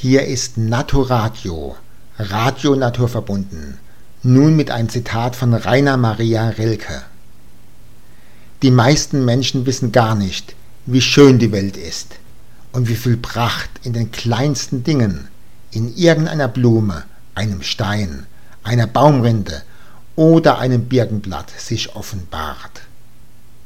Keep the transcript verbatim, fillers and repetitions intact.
Hier ist Naturadio, Radio naturverbunden, nun mit einem Zitat von Rainer Maria Rilke. Die meisten Menschen wissen gar nicht, wie schön die Welt ist und wie viel Pracht in den kleinsten Dingen, in irgendeiner Blume, einem Stein, einer Baumrinde oder einem Birkenblatt sich offenbart.